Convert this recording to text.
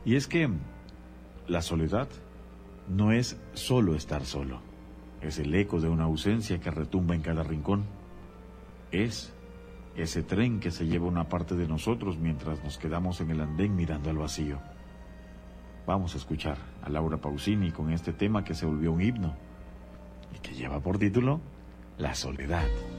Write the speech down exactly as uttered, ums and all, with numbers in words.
Y es que la soledad no es solo estar solo, es el eco de una ausencia que retumba en cada rincón. Es ese tren que se lleva una parte de nosotros mientras nos quedamos en el andén mirando al vacío. Vamos a escuchar a Laura Pausini con este tema que se volvió un himno y que lleva por título La soledad.